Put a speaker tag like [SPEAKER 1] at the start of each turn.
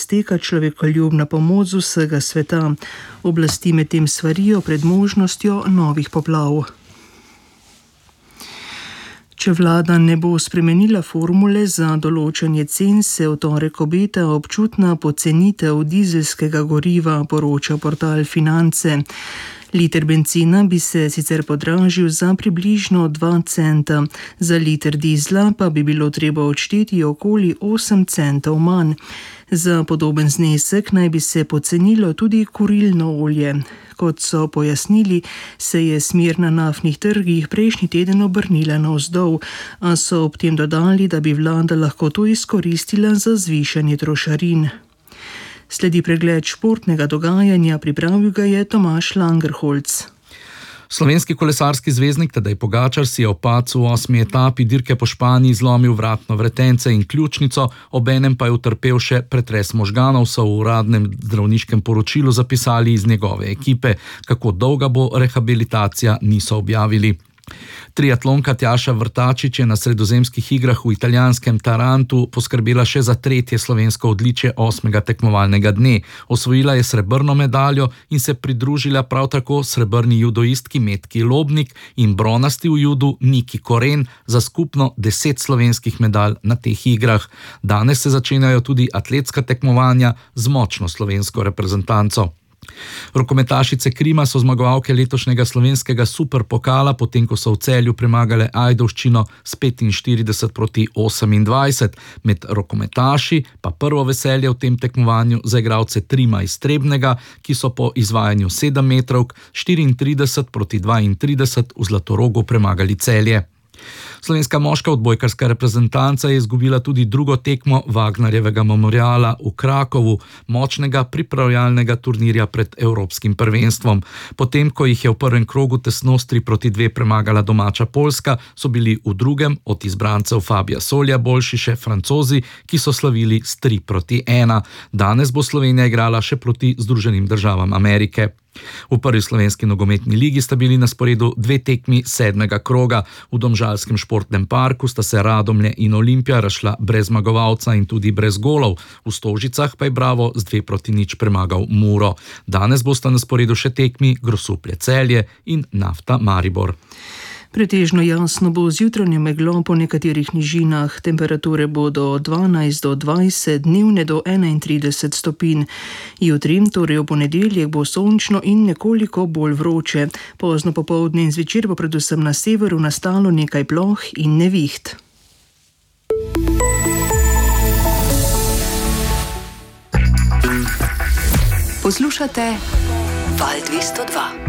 [SPEAKER 1] steka človekoljubna pomoč z vsega sveta. Oblasti medtem svarijo pred možnostjo novih poplav. Če vlada ne bo spremenila formule za določanje cen, se v torek obeta občutna pocenitev dizelskega goriva, poroča portal Finance. Liter bencina bi se sicer podražil za približno 2 centa, za liter dizla pa bi bilo treba odšteti okoli 8 centov manj. Za podoben znesek naj bi se pocenilo tudi kurilno olje. Kot so pojasnili, se je smer na naftnih trgih prejšnji teden obrnila navzdol, a so ob tem dodali, da bi vlada lahko to izkoristila za zvišanje trošarin. Sledi pregled športnega dogajanja, pripravil ga je Tomaž Langerholc.
[SPEAKER 2] Slovenski kolesarski zvezdnik Tadej Pogačar si je ob padcu v 8. etapi dirke po Španiji zlomil vratno vretence in ključnico, obenem pa je utrpel še pretres možganov, so v uradnem zdravniškem poročilu zapisali iz njegove ekipe. Kako dolga bo rehabilitacija, niso objavili. Triatlonka Tjaša Vrtačič je na sredozemskih igrah v italijanskem Tarantu poskrbela še za 3. slovensko odličje 8. tekmovalnega dne. Osvojila je srebrno medaljo in se pridružila prav tako srebrni judoistki Metki Lobnik in bronasti v judu Niki Koren za skupno 10 slovenskih medalj na teh igrah. Danes se začenjajo tudi atletska tekmovanja z močno slovensko reprezentanco. Rokometašice Krima so zmagovalke letošnjega slovenskega superpokala, potem ko so v Celju premagale Ajdovščino s 45-28. Med rokometaši pa prvo veselje v tem tekmovanju za igralce Trima iz Trebnjega, ki so po izvajanju 7-metrovk 34-32 v Zlatorogu premagali Celje. Slovenska moška odbojkarska reprezentanca je izgubila tudi drugo tekmo Wagnerjevega memoriala v Krakovu, močnega pripravljalnega turnirja pred Evropskim prvenstvom. Potem, ko jih je v prvem krogu tesno s 3-2 premagala domača Poljska, so bili v drugem od izbrancev Fabija Solja boljši še Francozi, ki so slavili s 3-1. Danes bo Slovenija igrala še proti Združenim državam Amerike. V prvi slovenski nogometni ligi sta bili na sporedu 2 tekmi 7. kroga. V domžalskem športnem parku sta se Radomlje in Olimpija razšla brez zmagovalca in tudi brez golov. V Stožicah pa je Bravo z 2-0 premagal Muro. Danes bosta na sporedu še tekmi Grosuplje Celje in Nafta Maribor.
[SPEAKER 1] Pretežno jasno bo z jutranjo meglo po nekaterih nižinah. Temperature bodo 12 do 20, dnevne do 31 stopinj. Jutri, torej v ponedeljek, bo sončno in nekoliko bolj vroče. Pozno popoldne in zvečer bo predvsem na severu nastalo nekaj ploh in neviht.
[SPEAKER 3] Poslušate Val 202.